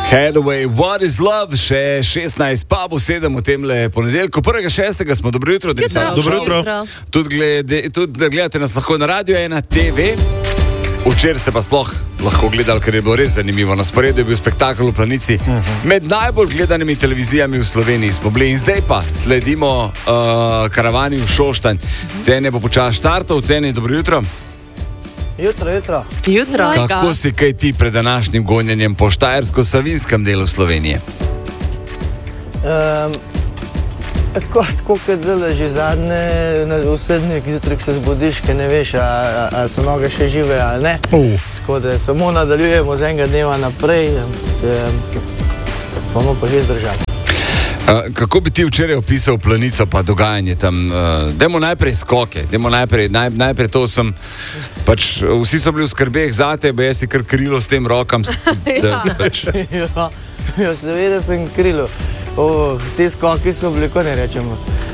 Hathaway, What is Love, še 16, pa bo 7 v temle ponedeljku. 1.6. smo, dobro jutro. Dobro jutro. Tudi gledate nas lahko na Radio 1 TV. Včeraj ste pa sploh lahko gledali, ker je bilo res zanimivo. Na sporedu je bil spektakel v Planici. Med najbolj gledanimi televizijami v Sloveniji smo bili in zdaj pa sledimo karavani v Šoštanj. Cene bo počas štartov. Cene, dobro jutro. Jutro. Kako si kaj ti pred današnjim gonjenjem po štajersko-savinskem delu Slovenije? Tako kot zelo že zadnje, vse dni, zjutraj se zbudiš, ker ne veš, ali so noge še žive ali ne. Tako da samo nadaljujemo z enega dneva naprej, bomo pa že zdržali. Kako bi ti včeraj opisal Planico pa dogajanje tam? Dajmo najprej skoke, najprej to sem, pač vsi so bili v skrbeh zate, ba jaz si kar krilo s tem rokam. Ja, seveda sem krilo. Te skoki so bili, ko ne rečemo,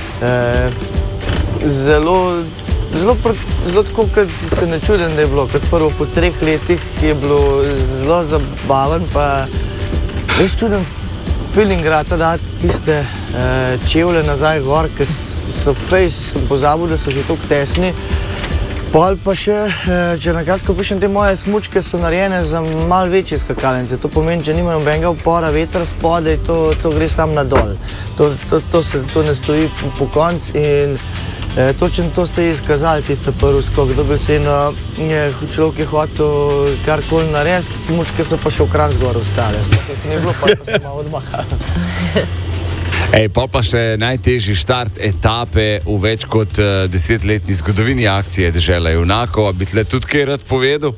zelo tako, kot se ne čudim, da je bilo. Kot prvo po 3 letih je bilo zelo zabaven, pa res čuden feeling rata dati tiste čevlje nazaj gor, ker so sem pozabil, da so že toliko tesni. Pol pa še, če nakratko pišem, te moje smučke so narejene za malo večje skakalnice. To pomeni, če nimajo benga upora, veter spodaj, to gre sam nadol. To ne stoji po konc in točno to se je izkazalo, tiste prvi skok. Dobil se človek je hotel karkoli narediti, smučke so pa še v kran zgor ostale. Sploh ni bilo, pa smo malo odmahali. Pol pa še najtežji štart etape v več kot 10-letni zgodovini akcije Dežela junakov. Bi tle tudi kaj rad povedal?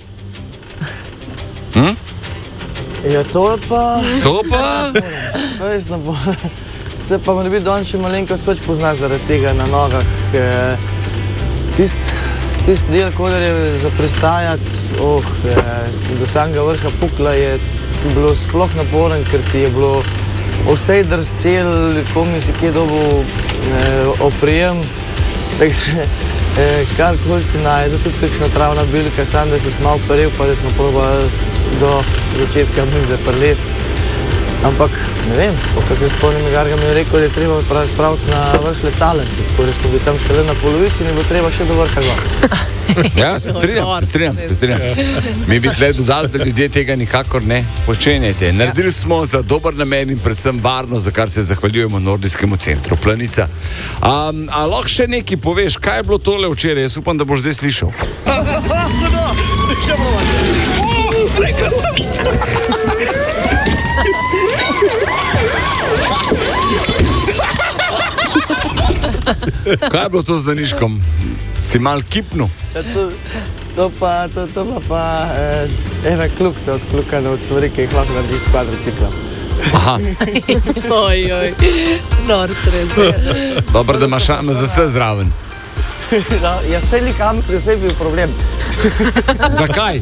Ja, to je pa... To pa? Res ne bo. Se pa mora biti danes še malenkost več pozna zaradi tega na nogah. Tist del, kodar je za prestajati, do samega vrha Pukla je bilo sploh naporen, ker ti je bilo vsej drsel, komi si kje dobil oprijem, karkoli si najde, tudi takšna travna bilka, sam da si malo peril, pa da smo probali do začetka mize prelesti. Ampak, ne vem, ko se spomnim, Garga mi je rekel, da je treba spraviti na vrh letalnice, tako da smo bili tam šele na polovici in je bilo treba še do vrha gor. Ja, se strinjam. Mi bi tle dodali, da ljudje tega nikakor ne počenjate. Naredili smo za dober namen in predvsem varno, za kar se zahvaljujemo Nordijskemu centru Planica. A lahko še nekaj poveš, kaj je bilo tole včeraj? Jaz upam, da boš zdaj slišal. Kaj je bilo to z Daniškom? Si mal kipnul? To pa ena klukca odklukana od stvari, ki jih lahko naredi s kvadriciklom. Aha. Ojoj, res. Dobro, da imaš AMZS zraven. Ja, sej likam, da sej bil problem. Zakaj?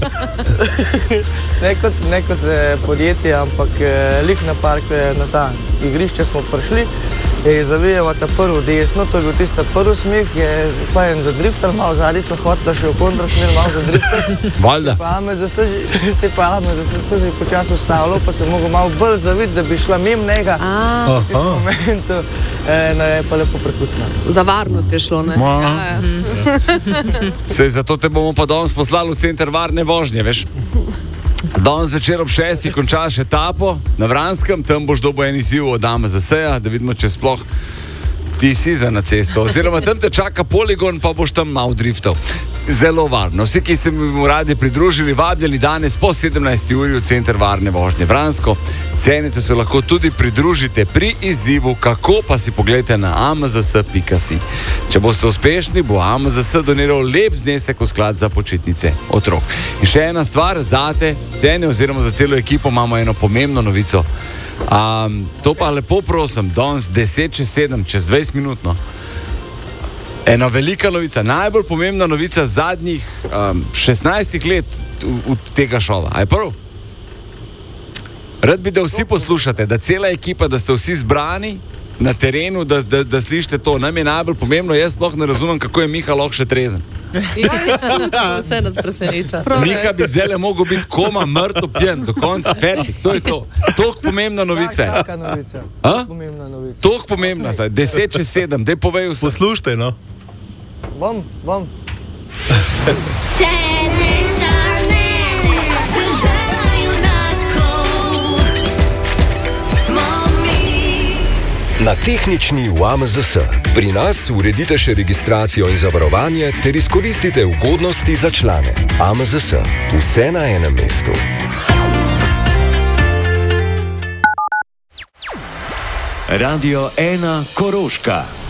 Ne kot podjetje, ampak lik na park, na ta igrišče smo prišli, je zavijeva ta prvo desno, to je bil tista prvi smih, je fajn zadriftal, malo zadnji smo hotela še v kontrasmer, malo zadriftal. Valjda. Se pa AMZS že počas ustavilo, pa se mogo malo bolj zaviti, da bi šla mimo njega. V tistem momentu je pa lepo prekucna. Za varnost je šlo, ne? Sej, zato te bomo pa danes poslali v center varne vožnje, veš? Danes večer ob 6 končaš etapo na Vranskem, tam boš dobil en izziv od AMZS-ja, da vidimo, če sploh ti si za na cesto. Oziroma tam te čaka poligon, pa boš tam malo driftal. Zelo varno. Vsi, ki se bi mu radi pridružili, vabljeni danes po 17. uri v center varne vožnje Vransko. Cenice se lahko tudi pridružite pri izzivu, kako pa si pogledajte na amzs.si. Če boste uspešni, bo AMZS doniral lep znesek v sklad za počitnice otrok. In še ena stvar, zate, cene oziroma za celo ekipo imamo eno pomembno novico. To pa lepo prosim, danes 10:07, čez 20 minutno. Ena velika novica, najbolj pomembna novica zadnjih 16 let v tega šova. A je prv? Rad bi, da vsi poslušate, da cela ekipa, da ste vsi zbrani na terenu, da slišite to. Nam je najbolj pomembno, jaz sploh ne razumem, kako je Miha lahko še trezen. Vse nas preseneča. Nika bi zdaj le mogel biti koma mrtev pijen do konca, fertik, to je to. Toliko pomembna novica. Taka novica. Pomembna novica. Toliko pomembna, 10:07, daj povej vse. Poslušajte, no. Bom. Na tehnični v AMZS. Pri nas uredite še registracijo in zavarovanje ter izkoristite ugodnosti za člane. AMZS. Vse na enem mestu. Radio 1 Koroška.